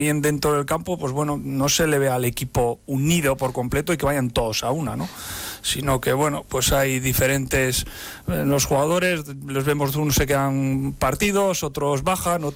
bien dentro del campo, pues bueno, no se le ve al equipo unido por completo y que vayan todos a una, ¿no? Sino que bueno, pues hay diferentes, los jugadores, los vemos, unos se quedan partidos, otros bajan,